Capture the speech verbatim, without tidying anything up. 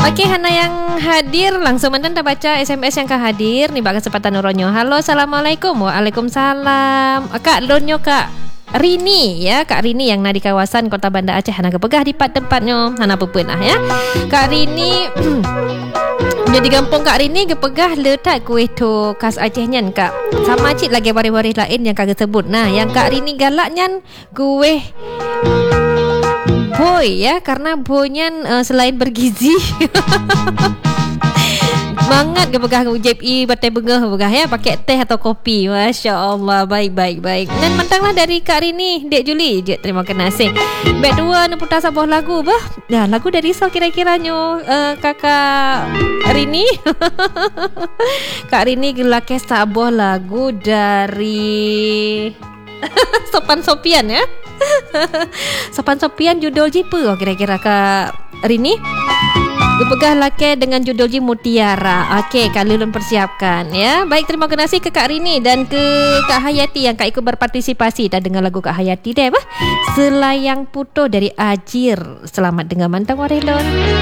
Okey, Hana yang hadir langsung mantan tak baca S M S yang kah hadir ni bak kesempatan Ronyo. Halo, Assalamualaikum. Waalaikumsalam. Kak Ronyo, Kak Rini ya, Kak Rini yang nak di kawasan Kota Banda Aceh. Hana kepegah di pat tempatnya. Hana pepenah ya. Kak Rini jadi kampung Kak Rini kepegah letak kuih tu khas Aceh nyan Kak. Sama cik lagi waris-waris lain yang kagak sebut. Nah, yang Kak Rini galak nyan kuih boy ya, karena boynya uh, selain bergizi banget kepegah ujep i batai bengah kepegah ya, pakai teh atau kopi. Masya Allah, baik baik baik. Dan mentanglah dari Kak Rini, Dek Juli je, terima kasih. Baik dua ni putar sebuah lagu bah. Dah lagu dari so kira-kiranya uh, Kakak Rini. Kak Rini gelake sebuah lagu dari Sopan Sopian ya. Sopan Sopian judul jipa oh, kira-kira Kak Rini. Gepegah laki dengan judul Ji Mutiara. Okey, Kak Lulun persiapkan ya. Baik, terima kasih ke Kak Rini dan ke Kak Hayati yang Kak ikut berpartisipasi. Dah dengar lagu Kak Hayati deh bah. Selayang Puto dari Ajir. Selamat dengar mantang Warelon.